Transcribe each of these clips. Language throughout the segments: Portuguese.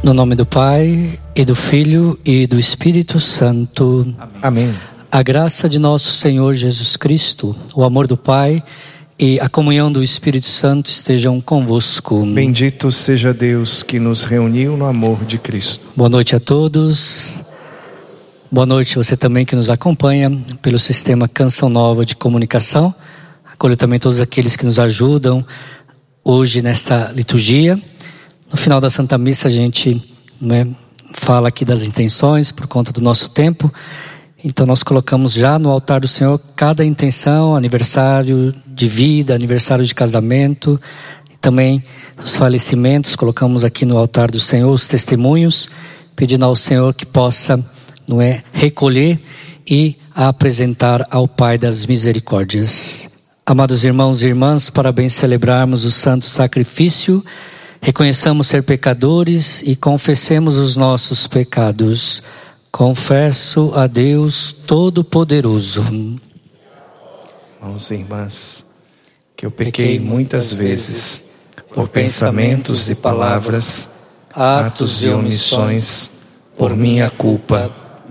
No nome do Pai, e do Filho, e do Espírito Santo. Amém. A graça de nosso Senhor Jesus Cristo, o amor do Pai e a comunhão do Espírito Santo estejam convosco. Bendito seja Deus que nos reuniu no amor de Cristo. Boa noite a todos. Boa noite você também que nos acompanha pelo sistema Canção Nova de Comunicação. Acolho também todos aqueles que nos ajudam hoje nesta liturgia. No final da Santa Missa a gente fala aqui das intenções por conta do nosso tempo. Então nós colocamos já no altar do Senhor cada intenção, aniversário de vida, aniversário de casamento, e também os falecimentos. Colocamos aqui no altar do Senhor os testemunhos, pedindo ao Senhor que possa recolher e apresentar ao Pai das Misericórdias. Amados irmãos e irmãs, para bem celebrarmos o santo sacrifício, reconheçamos ser pecadores e confessemos os nossos pecados. Confesso a Deus Todo-Poderoso. Irmãos e irmãs, que eu pequei muitas vezes, por pensamentos e palavras, atos e omissões, por minha culpa,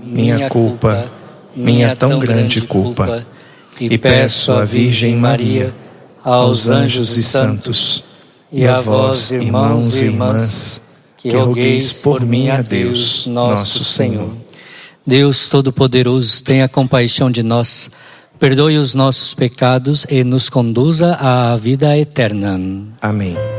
minha tão grande culpa. E peço à Virgem Maria, aos anjos e santos, e a vós, irmãos e irmãs, que rogueis por mim a Deus, nosso Senhor. Deus Todo-Poderoso, tenha compaixão de nós, perdoe os nossos pecados e nos conduza à vida eterna. Amém.